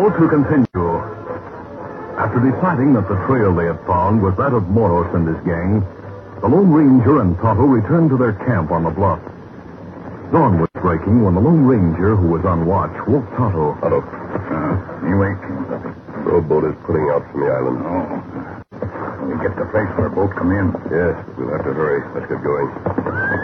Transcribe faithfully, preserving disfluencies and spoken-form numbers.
to continue. After deciding that the trail they had found was that of Moros and his gang, the Lone Ranger and Tonto returned to their camp on the bluff. Dawn was breaking when the Lone Ranger, who was on watch, woke Tonto. Tonto. Uh, you ain't, Puppy. Rowboat is putting out from the island. Oh. We get the place where boat come in. Yes, we'll have to hurry. Let's get going.